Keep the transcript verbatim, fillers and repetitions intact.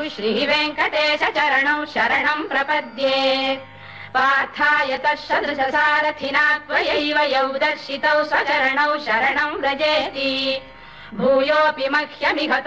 श्रीवेङ्कटेश चरणौ शरणं प्रपद्ये पार्थाय तत्सदृशसारथिना त्वयैव यौ दर्शितौ स्वचरणौ शरणं व्रजेति भूयोऽपि मह्यमिह